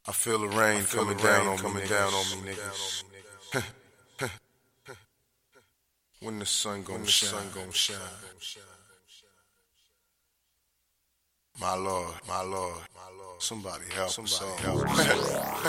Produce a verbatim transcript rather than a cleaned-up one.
I feel the rain feel coming, the rain down, on coming down on me, niggas. When the sun gon' shine, sun gon' shine. My Lord, my Lord, somebody help, somebody help.